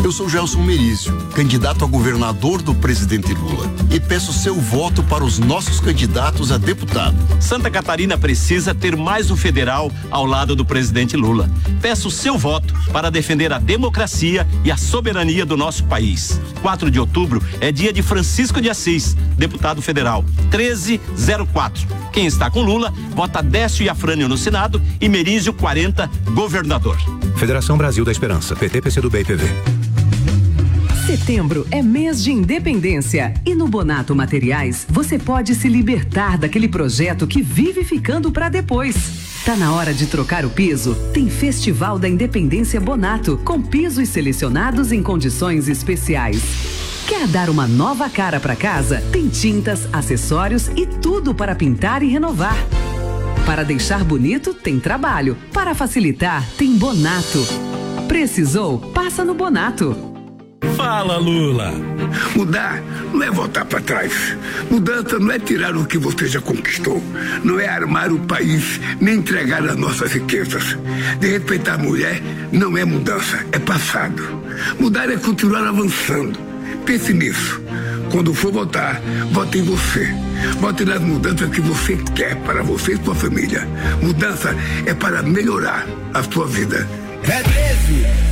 Eu sou Gelson Merizio, candidato a governador do presidente Lula, e peço seu voto para os nossos candidatos a deputado. Santa Catarina precisa ter mais um federal ao lado do presidente Lula. Peço seu voto para defender a democracia e a soberania do nosso país. 4 de outubro é dia de Francisco de Assis, deputado federal, 1304. Quem está com Lula, vota Décio e Afrânio no Senado e Merizio 40, governador. Federação Brasil da Esperança, PT, PCdoB e PV. Setembro é mês de independência e no Bonato Materiais você pode se libertar daquele projeto que vive ficando para depois. Tá na hora de trocar o piso? Tem Festival da Independência Bonato, com pisos selecionados em condições especiais. Quer dar uma nova cara para casa? Tem tintas, acessórios e tudo para pintar e renovar. Para deixar bonito, tem trabalho. Para facilitar, tem Bonato. Precisou? Passa no Bonato. Fala, Lula. Mudar não é voltar para trás. Mudança não é tirar o que você já conquistou. Não é armar o país, nem entregar as nossas riquezas. De respeitar a mulher não é mudança, é passado. Mudar é continuar avançando. Pense nisso. Quando for votar, vote em você. Vote nas mudanças que você quer para você e sua família. Mudança é para melhorar a sua vida. É 13.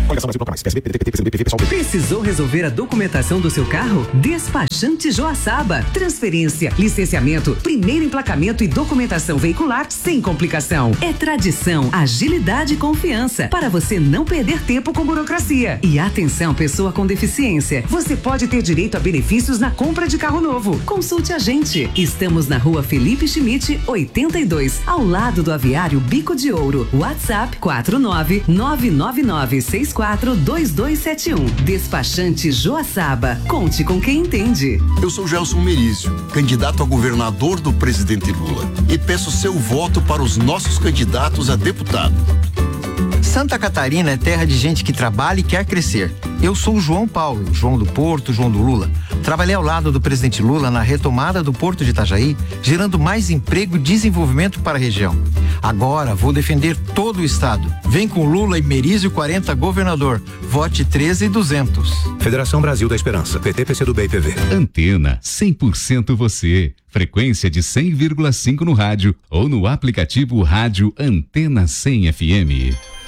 Precisou resolver a documentação do seu carro? Despachante Joaçaba. Transferência, licenciamento, primeiro emplacamento e documentação veicular sem complicação. É tradição, agilidade e confiança para você não perder tempo com burocracia. E atenção, pessoa com deficiência. Você pode ter direito a benefícios na compra de carro novo. Consulte a gente. Estamos na Rua Felipe Schmidt, 82, ao lado do Aviário Bico de Ouro. WhatsApp 49999642271. Despachante Joaçaba. Conte com quem entende. Eu sou Gelson Merizio, candidato a governador do presidente Lula, e peço seu voto para os nossos candidatos a deputado. Santa Catarina é terra de gente que trabalha e quer crescer. Eu sou o João Paulo, João do Porto, João do Lula. Trabalhei ao lado do presidente Lula na retomada do Porto de Itajaí, gerando mais emprego e desenvolvimento para a região. Agora vou defender todo o estado. Vem com Lula e Merizio 40, governador. Vote 13.200. Federação Brasil da Esperança, PT, PCdoB e PV. Antena 100% você. Frequência de 100,5 no rádio ou no aplicativo Rádio Antena 100 FM.